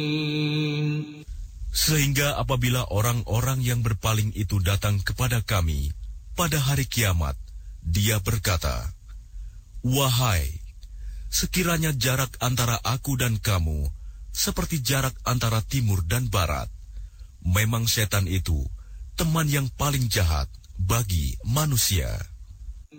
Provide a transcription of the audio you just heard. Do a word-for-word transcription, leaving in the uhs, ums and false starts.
Sehingga apabila orang-orang yang berpaling itu datang kepada kami pada hari kiamat, dia berkata, "Wahai, sekiranya jarak antara aku dan kamu seperti jarak antara timur dan barat, memang setan itu teman yang paling jahat bagi manusia."